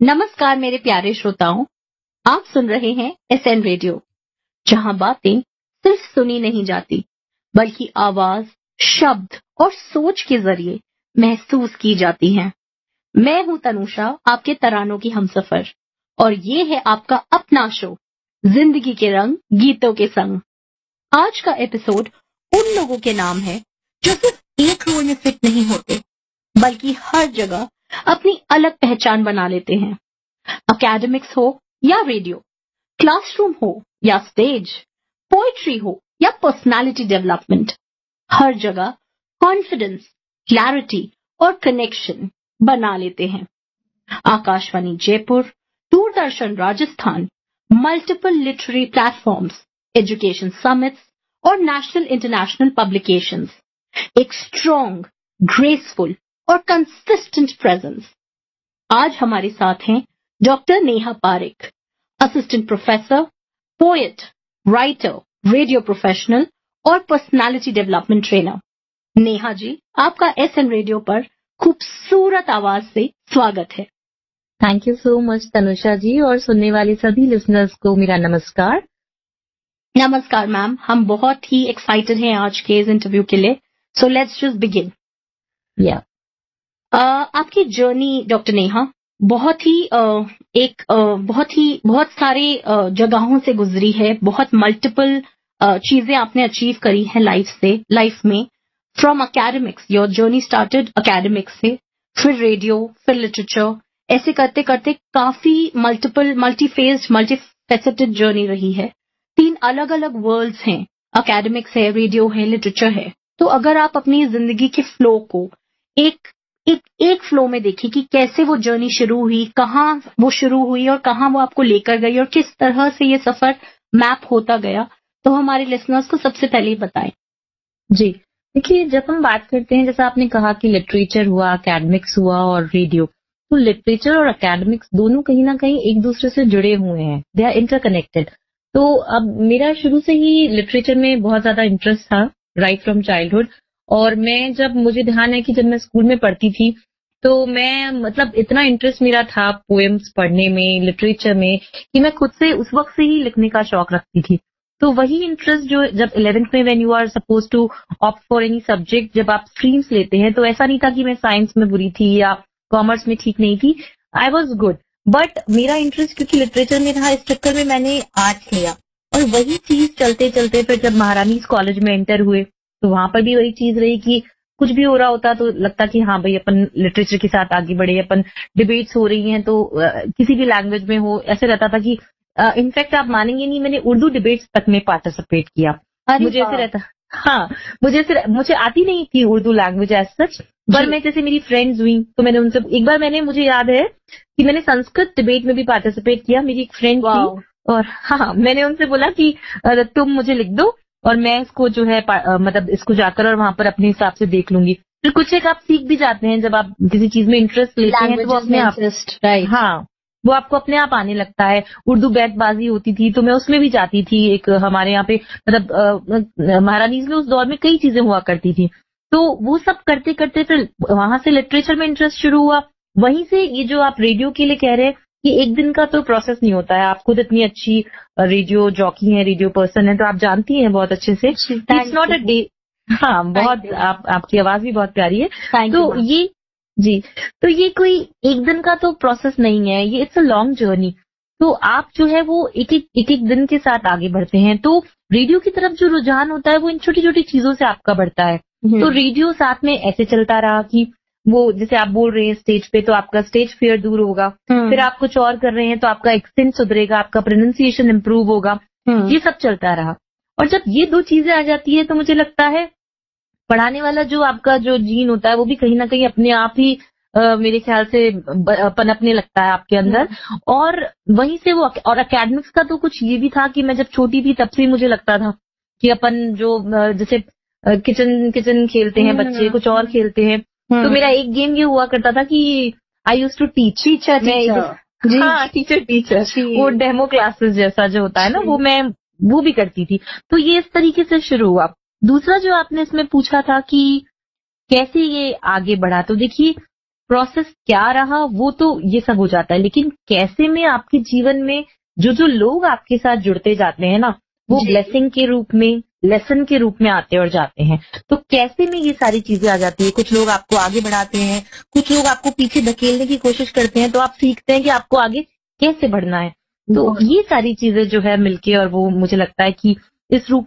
नमस्कार मेरे प्यारे श्रोताओं, आप सुन रहे हैं एसएन रेडियो, जहां बातें सिर्फ सुनी नहीं जाती बल्कि आवाज, शब्द और सोच के जरिए महसूस की जाती हैं। मैं हूं तनुषा, आपके तरानों की हमसफर, और ये है आपका अपना शो जिंदगी के रंग गीतों के संग। आज का एपिसोड उन लोगों के नाम है जो सिर्फ एक रोल में फिट नहीं होते बल्कि हर जगह अपनी अलग पहचान बना लेते हैं। एकेडमिक्स हो या रेडियो, क्लासरूम हो या स्टेज, पोइट्री हो या पर्सनालिटी डेवलपमेंट, हर जगह कॉन्फिडेंस, क्लैरिटी और कनेक्शन बना लेते हैं। Akashvani Jaipur, Doordarshan Rajasthan, multiple literary platforms, education summits और नेशनल इंटरनेशनल पब्लिकेशंस, एक स्ट्रॉन्ग, ग्रेसफुल और कंसिस्टेंट प्रेजेंस। आज हमारे साथ हैं doctor Neha Parekh, assistant professor, poet, writer, radio professional और personality development trainer. Neha ji, आपका एसएन रेडियो पर खूबसूरत आवाज से स्वागत है। Thank you so much Tanusha जी, और सुनने वाले सभी लिसनर्स को मेरा नमस्कार। नमस्कार मैम, हम बहुत ही एक्साइटेड हैं आज के इस इंटरव्यू के लिए। So let's just begin. आपकी जर्नी डॉक्टर नेहा बहुत सारे जगहों से गुजरी है, बहुत मल्टीपल चीजें आपने अचीव करी हैं लाइफ में। From academics, your journey started academics से, फिर रेडियो, फिर लिटरेचर, ऐसे करते करते काफी मल्टीफेसेटेड जर्नी रही है। 3 अलग अलग वर्ल्ड्स हैं, एकेडमिक्स है, रेडियो है, लिटरेचर है। तो अगर आप अपनी जिंदगी के फ्लो को एक फ्लो में देखिए कि कैसे वो जर्नी शुरू हुई, कहाँ वो शुरू हुई और कहाँ वो आपको लेकर गई और किस तरह से ये सफर मैप होता गया, तो हमारे लिसनर्स को सबसे पहले बताएं। जी देखिए, जब हम बात करते हैं, जैसा आपने कहा कि लिटरेचर हुआ, एकेडमिक्स हुआ और रेडियो, तो लिटरेचर और एकेडमिक्स दोनों कहीं ना कहीं एक दूसरे से जुड़े हुए हैं, दे आर इंटरकनेक्टेड। तो अब मेरा शुरू से ही लिटरेचर में बहुत ज्यादा इंटरेस्ट था, राइट फ्रॉम चाइल्डहुड। और मुझे ध्यान है कि जब मैं स्कूल में पढ़ती थी तो मैं इतना इंटरेस्ट मेरा था पोएम्स पढ़ने में, लिटरेचर में, कि मैं खुद से उस वक्त से ही लिखने का शौक रखती थी। तो वही इंटरेस्ट जो जब 11th में when you are suppose to opt for any subject, जब आप स्ट्रीम्स लेते हैं, तो ऐसा नहीं था कि मैं साइंस में बुरी थी या कॉमर्स में ठीक नहीं थी। आई वॉज गुड, बट मेरा इंटरेस्ट क्योंकि लिटरेचर में था, इस चक्कर में मैंने आर्ट्स लिया। और वही चीज चलते चलते फिर जब महारानी कॉलेज में एंटर हुए तो वहां पर भी वही चीज रही कि कुछ भी हो रहा होता तो लगता कि हाँ भाई अपन लिटरेचर के साथ आगे बढ़े, अपन डिबेट्स हो रही हैं तो किसी भी लैंग्वेज में हो, ऐसे रहता था कि इनफैक्ट आप मानेंगे नहीं, मैंने उर्दू डिबेट्स तक में पार्टिसिपेट किया। मुझे ऐसे रहता, हाँ, मुझे आती नहीं थी उर्दू लैंग्वेज एज सच, पर मैं जैसे मेरी फ्रेंड्स हुई तो मैंने उनसे एक बार मुझे याद है कि मैंने संस्कृत डिबेट में भी पार्टिसिपेट किया। मेरी एक फ्रेंड थी और हाँ, मैंने उनसे बोला कि तुम मुझे लिख दो और मैं इसको जो है इसको जाकर और वहां पर अपने हिसाब से देख लूंगी। फिर कुछ एक आप सीख भी जाते हैं, जब आप किसी चीज में इंटरेस्ट लेते हैं तो वो अपने आप, हाँ, वो आपको अपने आप आने लगता है। उर्दू बैतबाजी होती थी तो मैं उसमें भी जाती थी। एक हमारे यहाँ पे महारानीज में उस दौर में कई चीजें हुआ करती थी, तो वो सब करते करते फिर वहां से लिटरेचर में इंटरेस्ट शुरू हुआ। वहीं से ये जो आप रेडियो के लिए कह रहे हैं कि एक दिन का तो प्रोसेस नहीं होता है। आप खुद इतनी अच्छी रेडियो जॉकी हैं, रेडियो पर्सन है, तो आप जानती हैं बहुत अच्छे से, इट्स नॉट अ डे। हाँ, बहुत आपकी आवाज भी बहुत प्यारी है। तो ये कोई एक दिन का तो प्रोसेस नहीं है, ये इट्स अ लॉन्ग जर्नी। तो आप जो है वो एक एक दिन के साथ आगे बढ़ते हैं। तो रेडियो की तरफ जो रुझान होता है वो इन छोटी छोटी चीजों से आपका बढ़ता है। तो रेडियो साथ में ऐसे चलता रहा कि वो जैसे आप बोल रहे हैं स्टेज पे, तो आपका स्टेज फियर दूर होगा। फिर आप कुछ और कर रहे हैं तो आपका एक्सेंट सुधरेगा, आपका प्रोनाउंसिएशन इंप्रूव होगा। ये सब चलता रहा। और जब ये 2 चीजें आ जाती है तो मुझे लगता है पढ़ाने वाला जो आपका जो जीन होता है वो भी कहीं ना कहीं अपने आप ही मेरे ख्याल से पनपने लगता है आपके अंदर। और वहीं से वो, और एकेडमिक्स का तो कुछ ये भी था कि मैं जब छोटी थी तब से मुझे लगता था कि अपन जो जैसे किचन खेलते हैं बच्चे, कुछ और खेलते हैं, तो मेरा एक गेम ये हुआ करता था कि I used to teach teacher. हाँ, टीचर, वो डेमो क्लासेस जैसा जो होता है ना, वो भी करती थी। तो ये इस तरीके से शुरू हुआ। दूसरा जो आपने इसमें पूछा था कि कैसे ये आगे बढ़ा, तो देखिए प्रोसेस क्या रहा वो तो ये सब हो जाता है, लेकिन कैसे में आपके जीवन में जो लोग आपके साथ जुड़ते जाते हैं ना, वो जी। ब्लेसिंग के रूप में, लेसन के रूप में आते और जाते हैं। तो कैसे में ये सारी चीजें आ जाती है, कुछ लोग आपको आगे बढ़ाते हैं, कुछ लोग आपको पीछे धकेलने की कोशिश करते हैं, तो आप सीखते हैं कि आपको आगे कैसे बढ़ना है। तो ये सारी चीजें जो है मिलके, और वो मुझे लगता है कि इस रूप